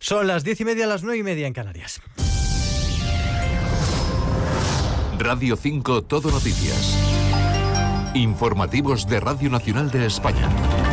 Son las 10:30, las 9:30 en Canarias. Radio 5 Todo Noticias. Informativos de Radio Nacional de España.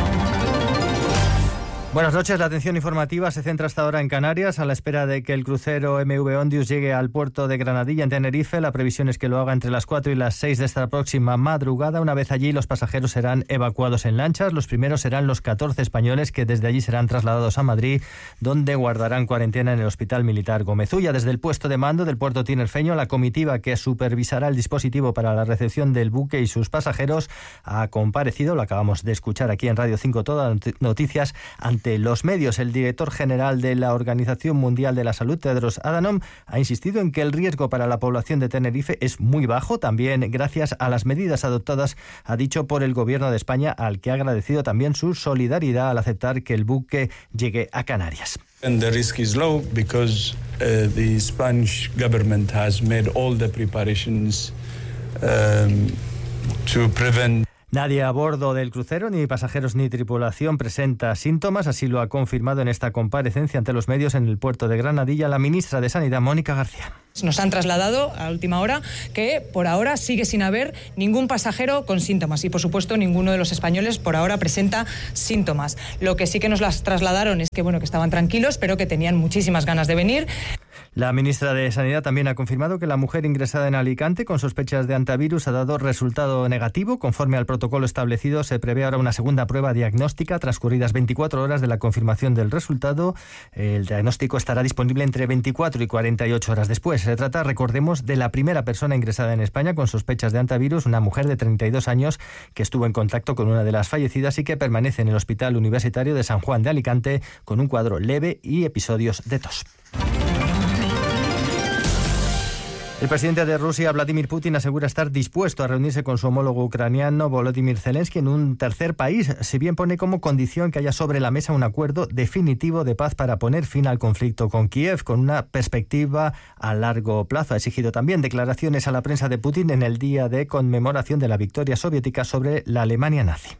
Buenas noches, la atención informativa se centra hasta ahora en Canarias. A la espera de que el crucero MV Ondius llegue al puerto de Granadilla, en Tenerife, la previsión es que lo haga entre las 4 y las 6 de esta próxima madrugada. Una vez allí, los pasajeros serán evacuados en lanchas. Los primeros serán los 14 españoles que desde allí serán trasladados a Madrid, donde guardarán cuarentena en el Hospital Militar Gómez Ulla. Desde el puesto de mando del puerto tinerfeño, la comitiva que supervisará el dispositivo para la recepción del buque y sus pasajeros ha comparecido, lo acabamos de escuchar aquí en Radio 5 Todas Noticias, ante los medios. El director general de la Organización Mundial de la Salud, Tedros Adhanom, ha insistido en que el riesgo para la población de Tenerife es muy bajo, también gracias a las medidas adoptadas, ha dicho, por el Gobierno de España, al que ha agradecido también su solidaridad al aceptar que el buque llegue a Canarias. And the risk is low because the Spanish government has made all the preparations to prevent. Nadie a bordo del crucero, ni pasajeros ni tripulación, presenta síntomas. Así lo ha confirmado en esta comparecencia ante los medios en el puerto de Granadilla la ministra de Sanidad, Mónica García. Nos han trasladado a última hora que por ahora sigue sin haber ningún pasajero con síntomas y, por supuesto, ninguno de los españoles por ahora presenta síntomas. Lo que sí que nos las trasladaron es que, que estaban tranquilos, pero que tenían muchísimas ganas de venir. La ministra de Sanidad también ha confirmado que la mujer ingresada en Alicante con sospechas de hantavirus ha dado resultado negativo. Conforme al protocolo establecido, se prevé ahora una segunda prueba diagnóstica transcurridas 24 horas de la confirmación del resultado. El diagnóstico estará disponible entre 24 y 48 horas después. Se trata, recordemos, de la primera persona ingresada en España con sospechas de hantavirus, una mujer de 32 años que estuvo en contacto con una de las fallecidas y que permanece en el Hospital Universitario de San Juan de Alicante con un cuadro leve y episodios de tos. El presidente de Rusia, Vladimir Putin, asegura estar dispuesto a reunirse con su homólogo ucraniano, Volodymyr Zelensky, en un tercer país, si bien pone como condición que haya sobre la mesa un acuerdo definitivo de paz para poner fin al conflicto con Kiev, con una perspectiva a largo plazo. Ha exigido también declaraciones a la prensa de Putin en el día de conmemoración de la victoria soviética sobre la Alemania nazi.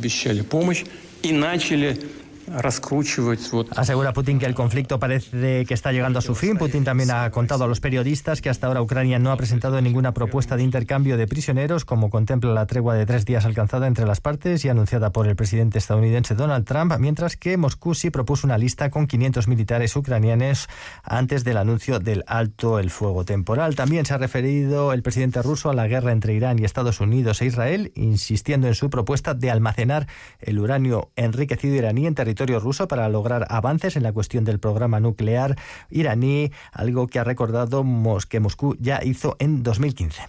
Asegura Putin que el conflicto parece que está llegando a su fin. Putin también ha contado a los periodistas que hasta ahora Ucrania no ha presentado ninguna propuesta de intercambio de prisioneros, como contempla la tregua de 3 días alcanzada entre las partes y anunciada por el presidente estadounidense Donald Trump, mientras que Moscú sí propuso una lista con 500 militares ucranianos antes del anuncio del alto el fuego temporal. También se ha referido el presidente ruso a la guerra entre Irán y Estados Unidos e Israel, insistiendo en su propuesta de almacenar el uranio enriquecido iraní en territorio ruso para lograr avances en la cuestión del programa nuclear iraní, algo que ha recordado que Moscú ya hizo en 2015.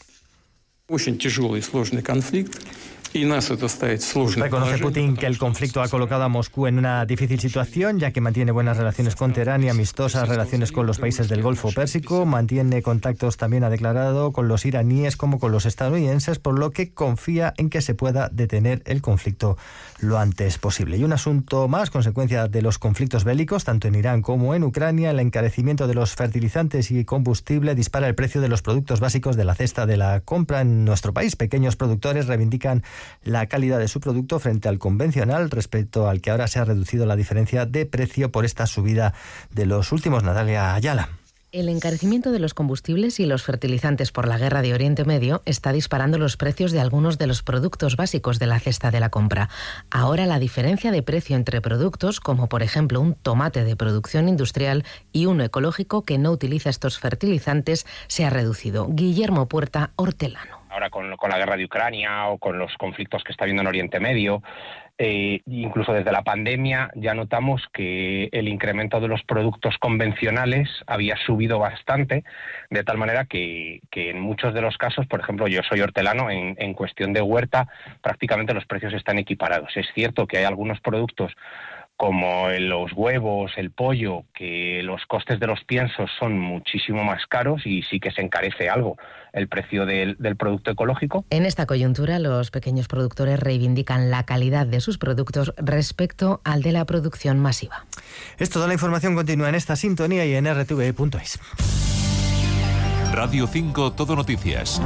Reconoce Putin que el conflicto ha colocado a Moscú en una difícil situación, ya que mantiene buenas relaciones con Teherán y amistosas relaciones con los países del Golfo Pérsico. Mantiene contactos, también ha declarado, con los iraníes como con los estadounidenses, por lo que confía en que se pueda detener el conflicto lo antes posible. Y un asunto más, consecuencia de los conflictos bélicos, tanto en Irán como en Ucrania, el encarecimiento de los fertilizantes y combustible dispara el precio de los productos básicos de la cesta de la compra en nuestro país. Pequeños productores reivindican la calidad de su producto frente al convencional, respecto al que ahora se ha reducido la diferencia de precio por esta subida de los últimos. Natalia Ayala. El encarecimiento de los combustibles y los fertilizantes por la guerra de Oriente Medio está disparando los precios de algunos de los productos básicos de la cesta de la compra. Ahora la diferencia de precio entre productos, como por ejemplo un tomate de producción industrial y uno ecológico que no utiliza estos fertilizantes, se ha reducido. Guillermo Puerta, hortelano. Ahora con la guerra de Ucrania o con los conflictos que está habiendo en Oriente Medio, incluso desde la pandemia ya notamos que el incremento de los productos convencionales había subido bastante, de tal manera que en muchos de los casos, por ejemplo, yo soy hortelano, en cuestión de huerta prácticamente los precios están equiparados. Es cierto que hay algunos productos como los huevos, el pollo, que los costes de los piensos son muchísimo más caros y sí que se encarece algo el precio del producto ecológico. En esta coyuntura, los pequeños productores reivindican la calidad de sus productos respecto al de la producción masiva. Es toda la información continua en esta sintonía y en rtv.es. Radio 5 Todo Noticias.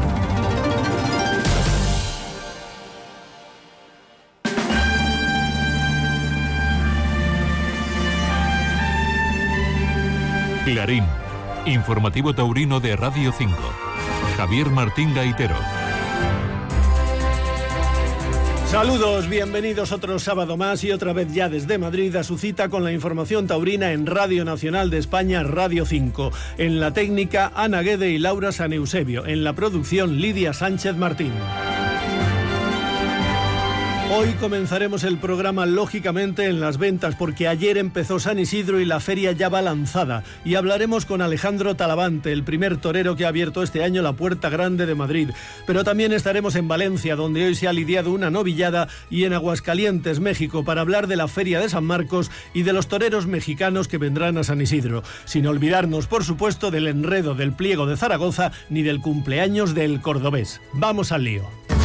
Clarín, informativo taurino de Radio 5. Javier Martín Gaitero. Saludos, bienvenidos otro sábado más y otra vez ya desde Madrid a su cita con la información taurina en Radio Nacional de España, Radio 5. En la técnica, Ana Guede y Laura San Eusebio. En la producción, Lidia Sánchez Martín. Hoy comenzaremos el programa lógicamente en las ventas porque ayer empezó San Isidro y la feria ya va lanzada y hablaremos con Alejandro Talavante, el primer torero que ha abierto este año la Puerta Grande de Madrid. Pero también estaremos en Valencia, donde hoy se ha lidiado una novillada, y en Aguascalientes, México, para hablar de la Feria de San Marcos y de los toreros mexicanos que vendrán a San Isidro. Sin olvidarnos, por supuesto, del enredo del Pliego de Zaragoza ni del cumpleaños del cordobés. ¡Vamos al lío!